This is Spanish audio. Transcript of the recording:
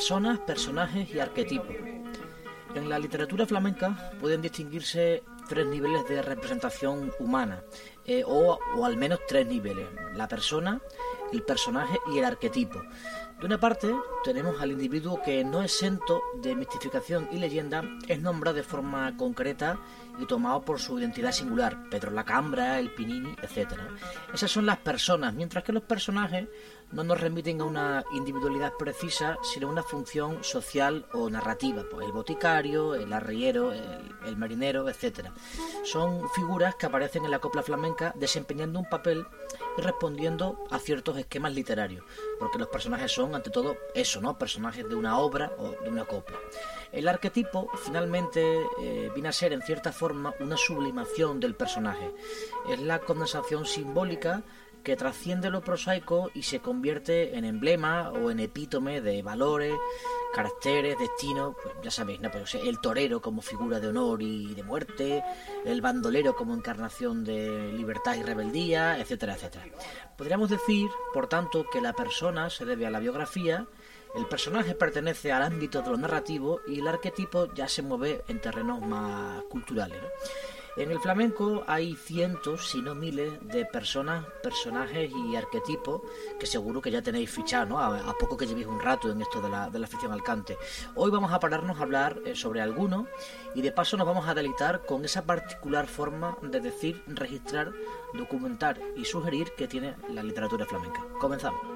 Personas, personajes y arquetipos. En la literatura flamenca pueden distinguirse tres niveles de representación humana, o al menos tres niveles: la persona, el personaje y el arquetipo. De una parte, tenemos al individuo que, no exento de mistificación y leyenda, es nombrado de forma concreta y tomado por su identidad singular: Pedro Lacambra, el Pinini, etc. Esas son las personas, mientras que los personajes no nos remiten a una individualidad precisa, sino a una función social o narrativa, pues el boticario, el arriero, el marinero, etc. Son figuras que aparecen en la copla flamenca desempeñando un papel y respondiendo a ciertos esquemas literarios, porque los personajes son, ante todo, eso, ¿no? Personajes de una obra o de una copla. El arquetipo, finalmente, viene a ser, en cierta forma, una sublimación del personaje. Es la condensación simbólica que trasciende lo prosaico y se convierte en emblema o en epítome de valores, caracteres, destinos. Pues ya sabéis, ¿no? Pues, el torero como figura de honor y de muerte, el bandolero como encarnación de libertad y rebeldía, etcétera, etcétera. Podríamos decir, por tanto, que la persona se debe a la biografía, el personaje pertenece al ámbito de lo narrativo y el arquetipo ya se mueve en terrenos más culturales, ¿no? En el flamenco hay cientos, si no miles, de personas, personajes y arquetipos que seguro que ya tenéis fichados, ¿no? A poco que llevéis un rato en esto de la afición al cante. Hoy vamos a pararnos a hablar sobre algunos y de paso nos vamos a deleitar con esa particular forma de decir, registrar, documentar y sugerir que tiene la literatura flamenca. Comenzamos.